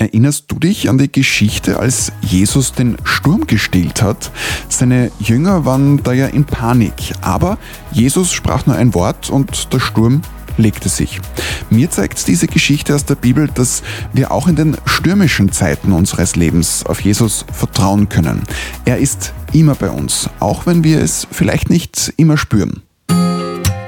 Erinnerst du dich an die Geschichte, als Jesus den Sturm gestillt hat? Seine Jünger waren da ja in Panik, aber Jesus sprach nur ein Wort und der Sturm legte sich. Mir zeigt diese Geschichte aus der Bibel, dass wir auch in den stürmischen Zeiten unseres Lebens auf Jesus vertrauen können. Er ist immer bei uns, auch wenn wir es vielleicht nicht immer spüren.